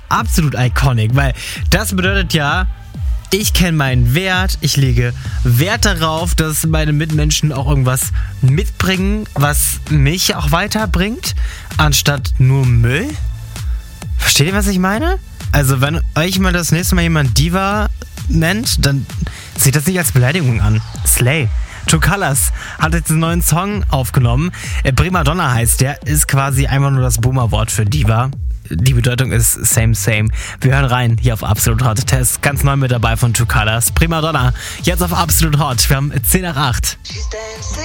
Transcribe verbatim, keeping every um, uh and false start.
absolut iconic, weil das bedeutet ja, ich kenne meinen Wert, ich lege Wert darauf, dass meine Mitmenschen auch irgendwas mitbringen, was mich auch weiterbringt, anstatt nur Müll. Versteht ihr, was ich meine? Also wenn euch mal das nächste Mal jemand Diva nennt, dann seht das nicht als Beleidigung an. Slay. True Colors hat jetzt einen neuen Song aufgenommen. Primadonna heißt der, ist quasi einfach nur das Boomer-Wort für Diva. Die Bedeutung ist same, same. Wir hören rein hier auf Absolut Hot. Test ganz neu mit dabei von True Colors. Primadonna, jetzt auf Absolut Hot. Wir haben zehn nach acht.